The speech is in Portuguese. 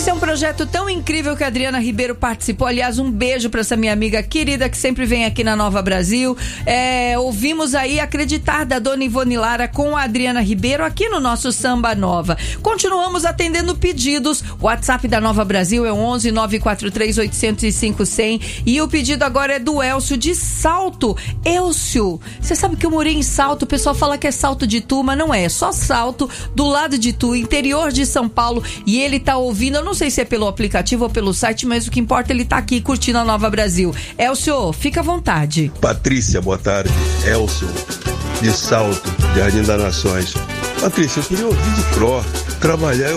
Esse é um projeto tão incrível que a Adriana Ribeiro participou. Aliás, um beijo para essa minha amiga querida que sempre vem aqui na Nova Brasil. Ouvimos aí Acreditar da Dona Ivone Lara com a Adriana Ribeiro aqui no nosso Samba Nova. Continuamos atendendo pedidos. O WhatsApp da Nova Brasil é 11 943 805 100 e o pedido agora é do Elcio de Salto. Elcio, você sabe que eu morei em Salto, o pessoal fala que é Salto de Itu, mas não é só Salto, do lado de Itu, interior de São Paulo, e ele tá ouvindo, eu não sei se é pelo aplicativo ou pelo site, mas o que importa é ele tá aqui curtindo a Nova Brasil. Elcio, fica à vontade. Patrícia, boa tarde. Elcio, de Salto, Jardim das Nações. Patrícia, eu queria ouvir de Cló, trabalhar